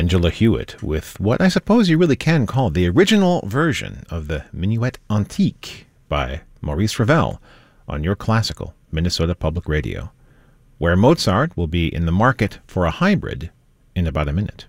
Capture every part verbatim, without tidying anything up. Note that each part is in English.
Angela Hewitt with what I suppose you really can call the original version of the Minuet Antique by Maurice Ravel on your classical Minnesota Public Radio, where Mozart will be in the market for a hybrid in about a minute.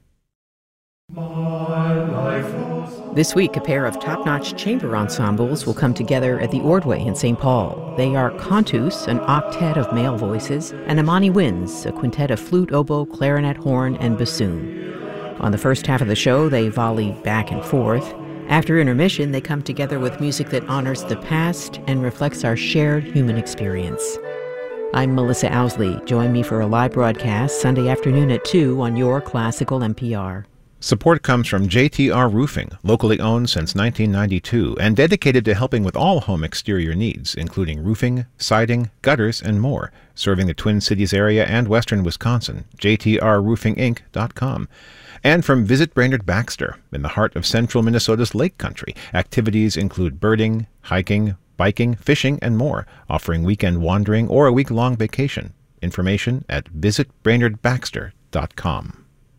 This week, a pair of top-notch chamber ensembles will come together at the Ordway in Saint Paul. They are Cantus, an octet of male voices, and Amani Winds, a quintet of flute, oboe, clarinet, horn, and bassoon. On the first half of the show, they volley back and forth. After intermission, they come together with music that honors the past and reflects our shared human experience. I'm Melissa Owsley. Join me for a live broadcast Sunday afternoon at two on your classical N P R. Support comes from J T R Roofing, locally owned since nineteen ninety-two and dedicated to helping with all home exterior needs, including roofing, siding, gutters, and more, serving the Twin Cities area and western Wisconsin. J T R roofing inc dot com. And from Visit Brainerd Baxter, in the heart of central Minnesota's Lake Country. Activities include birding, hiking, biking, fishing, and more, offering weekend wandering or a week-long vacation. Information at visit brainerd baxter dot com.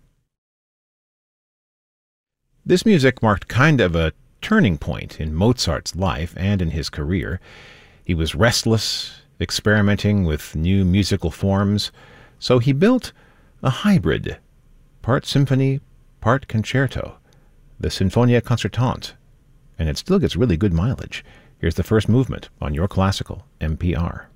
This music marked kind of a turning point in Mozart's life and in his career. He was restless, experimenting with new musical forms, so he built a hybrid, part symphony, part concerto, the Sinfonia Concertante, and it still gets really good mileage. Here's the first movement on your classical N P R.